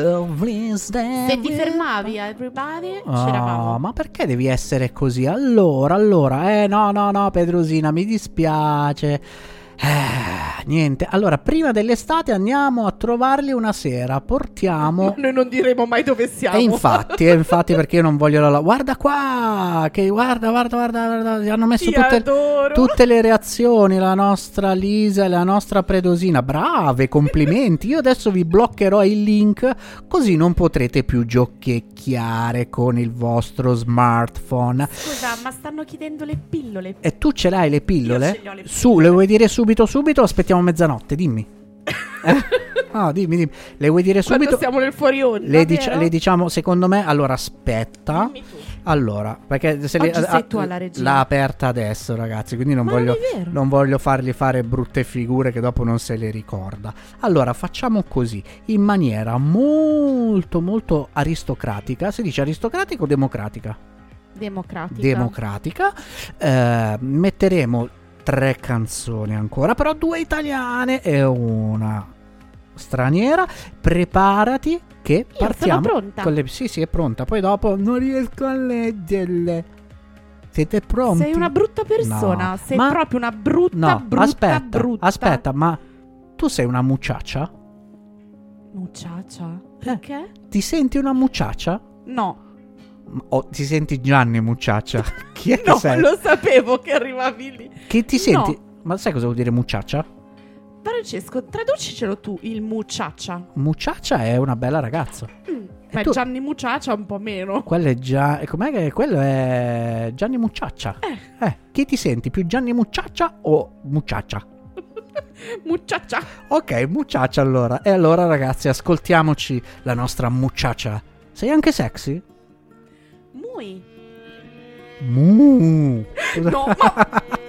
Se ti fermavi a Everybody, Oh, c'eravamo. ma perché devi essere così? Allora, no, Pedrosina, mi dispiace. Niente, allora prima dell'estate andiamo a trovarli una sera, portiamo... Noi non diremo mai dove siamo. E infatti perché io non voglio la... Guarda qua, che guarda, hanno messo tutte le reazioni, la nostra Lisa e la nostra Predosina, brave, complimenti. Io adesso vi bloccherò il link, così non potrete più giochicchiare con il vostro smartphone. Scusa, ma stanno chiedendo le pillole. E tu ce l'hai le pillole? Io ce le ho le Su, pillole. le vuoi dire subito? Aspettiamo mezzanotte, dimmi. No, dimmi. Le vuoi dire subito? Quando siamo nel fuori onda, le diciamo, secondo me. Allora, aspetta. Dimmi tu. Allora, perché se Oggi sei tu alla regia. l'ha aperta adesso, ragazzi, quindi non Ma voglio, non è vero. non voglio fargli fare brutte figure che dopo non se le ricorda. Allora, facciamo così, in maniera molto, molto aristocratica. Si dice aristocratica o democratica? Democratica. Metteremo 3 canzoni ancora, però 2 italiane e una straniera. Preparati che partiamo. Sono pronta. Con le... Sì, è pronta. Poi dopo non riesco a leggerle. Siete pronti? Sei una brutta persona. No. Sei proprio una brutta, No, brutta, brutta. aspetta, ma tu sei una mucciaccia? Mucciaccia? Perché? Ti senti una mucciaccia? No. O ti senti Gianni mucciaccia? Chi è che No, sei? lo sapevo che arrivavi lì. Che ti senti? No. Ma sai cosa vuol dire mucciaccia? Francesco, traducicelo tu, il mucciaccia. Mucciaccia è una bella ragazza. Beh, tu- Gianni Mucciaccia un po' meno. Quello è già. Com'è che quello è Gianni Mucciaccia? Chi ti senti? Più Gianni Mucciaccia o Mucciaccia? Mucciaccia. Ok, Mucciaccia allora. E allora, ragazzi, ascoltiamoci la nostra Mucciaccia. Sei anche sexy? Muy. Mu. No, ma